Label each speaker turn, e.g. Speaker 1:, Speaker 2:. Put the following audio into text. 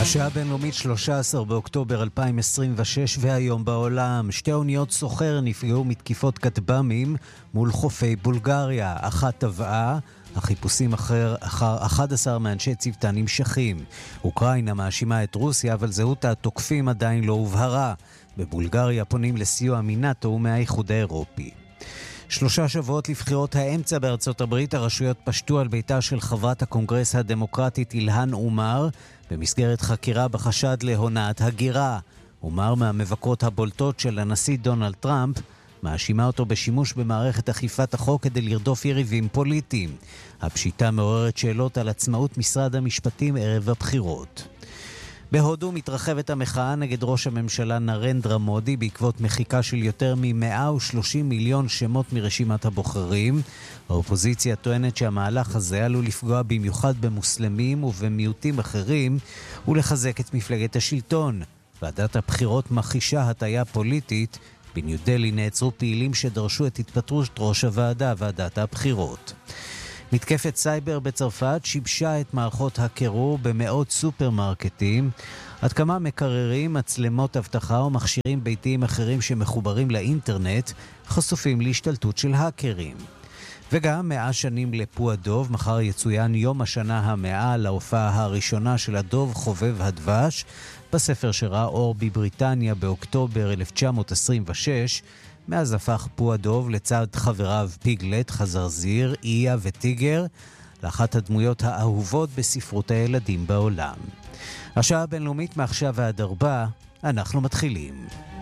Speaker 1: השעה הבינלאומית 13 באוקטובר 2026 והיום בעולם. שתי אוניות סוחר נפגעו מתקיפות כטב"מים מול חופי בולגריה. אחת טבעה, החיפושים אחר 11 מאנשי צוותה נמשכים. אוקראינה מאשימה את רוסיה, אבל זהות התוקפים עדיין לא הובהרה. בבולגריה פונים לסיוע מנאטו ומהאיחוד האירופי. 3 שבועות לבחירות האמצע בארצות הברית, הרשויות פשטו על ביתה של חברת הקונגרס הדמוקרטית אילהן עומר במסגרת חקירה בחשד להונאת הגירה. עומר, מהמבקרות הבולטות של הנשיא דונלד טראמפ, מאשימה אותו בשימוש במערכת אכיפת החוק כדי לרדוף יריבים פוליטיים. הפשיטה מעוררת שאלות על עצמאות משרד המשפטים ערב הבחירות. בהודו מתרחבת המחאה נגד ראש הממשלה נרנדרה מודי בעקבות מחיקה של יותר מ-130 מיליון שמות מרשימת הבוחרים. האופוזיציה טוענת שהמהלך הזה עלול לפגוע במיוחד במוסלמים ובמיעוטים אחרים ולחזק את מפלגת השלטון. ועדת הבחירות מכחישה הטיה פוליטית. בניו דלי נעצרו פעילים שדרשו את התפטרות ראש הוועדה, ועדת הבחירות. מתקפת סייבר בצרפת שיבשה את מערכות הקירור במאות סופרמרקטים. עד כמה מקררים, מצלמות אבטחה ומכשירים ביתיים אחרים שמחוברים לאינטרנט חשופים להשתלטות של האקרים. וגם 100 שנים לפו הדוב, מחר יצוין יום השנה ה100 להופעה הראשונה של הדוב חובב הדבש, בספר שראה אור בבריטניה באוקטובר 1926. מאז הפך פו הדוב לצד חבריו פיגלט, חזרזיר, איה וטיגר, לאחת הדמויות האהובות בספרות הילדים בעולם. השעה הבינלאומית מעכשיו ועד 4, אנחנו מתחילים.